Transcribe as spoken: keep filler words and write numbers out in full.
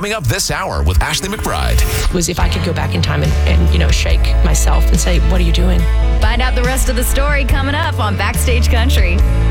Coming up this hour with Ashley McBride. Was if I could go back in time and, and, you know, shake myself and say, what are you doing? Find out the rest of the story coming up on Backstage Country.